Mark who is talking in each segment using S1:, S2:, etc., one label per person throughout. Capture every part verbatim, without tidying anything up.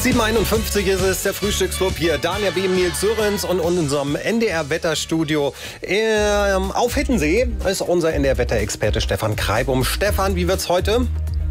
S1: sieben Uhr einundfünfzig ist es, der Frühstücksclub hier. Daniel Behm, Nils Sörens und in unserem N D R-Wetterstudio ähm, auf Hittensee ist unser N D R-Wetterexperte Stefan Kreibum. Stefan, wie wird's heute?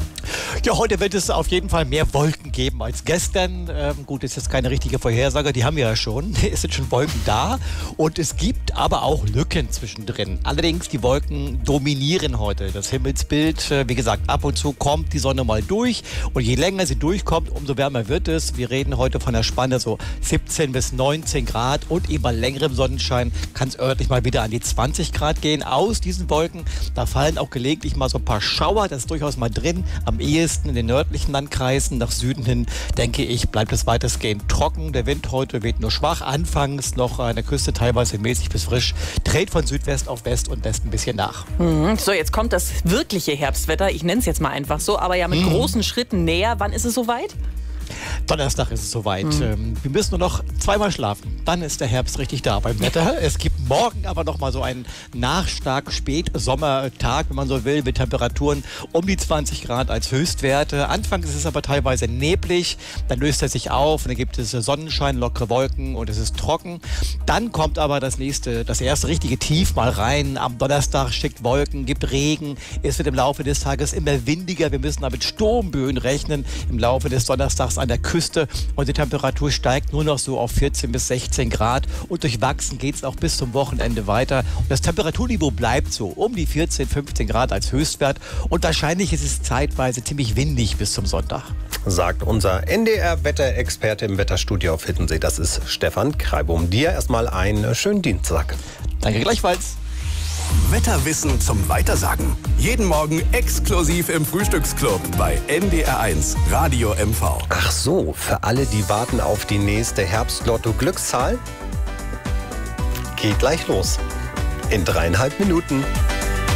S2: Ja, heute wird es auf jeden Fall mehr Wolken geben als gestern. Ähm, gut, ist jetzt keine richtige Vorhersage, die haben wir ja schon. Es sind schon Wolken da und es gibt aber auch Lücken zwischendrin. Allerdings, die Wolken dominieren heute das Himmelsbild. Äh, wie gesagt, ab und zu kommt die Sonne mal durch und je länger sie durchkommt, umso wärmer wird es. Wir reden heute von der Spanne so siebzehn bis neunzehn Grad und eben bei längerem Sonnenschein kann es örtlich mal wieder an die zwanzig Grad gehen. Aus diesen Wolken, da fallen auch gelegentlich mal so ein paar Schauer, das ist durchaus mal drin. Am ehesten in den nördlichen Landkreisen, nach Süden hin, denke ich, bleibt es weitestgehend trocken. Der Wind heute weht nur schwach, anfangs noch an der Küste teilweise mäßig bis frisch, dreht von Südwest auf West und lässt ein bisschen nach.
S3: Mhm. So, jetzt kommt das wirkliche Herbstwetter, ich nenne es jetzt mal einfach so, aber ja mit mhm. großen Schritten näher. Wann ist es soweit?
S2: Donnerstag ist es soweit.
S3: Mhm.
S2: Wir müssen nur noch zweimal schlafen. Dann ist der Herbst richtig da beim Wetter. Es gibt morgen aber noch mal so einen nachstark Spätsommertag, wenn man so will, mit Temperaturen um die zwanzig Grad als Höchstwerte. Anfangs ist es aber teilweise neblig, dann löst er sich auf und dann gibt es Sonnenschein, lockere Wolken und es ist trocken. Dann kommt aber das nächste, das erste richtige Tief mal rein. Am Donnerstag schickt Wolken, gibt Regen. Es wird im Laufe des Tages immer windiger. Wir müssen damit Sturmböen rechnen im Laufe des Donnerstags an der Küste und die Temperatur steigt nur noch so auf vierzehn bis sechzehn Grad und durchwachsen geht es auch bis zum Wochenende weiter. Und das Temperaturniveau bleibt so um die vierzehn, fünfzehn Grad als Höchstwert und wahrscheinlich ist es zeitweise ziemlich windig bis zum Sonntag.
S1: Sagt unser N D R-Wetterexperte im Wetterstudio auf Hittensee. Das ist Stefan Kreibum. Dir erstmal einen schönen Dienstag.
S2: Danke gleichfalls.
S4: Wetterwissen zum Weitersagen. Jeden Morgen exklusiv im Frühstücksclub bei N D R eins Radio M V.
S1: Ach so, für alle, die warten auf die nächste Herbstlotto-Glückszahl, geht gleich los. In dreieinhalb Minuten.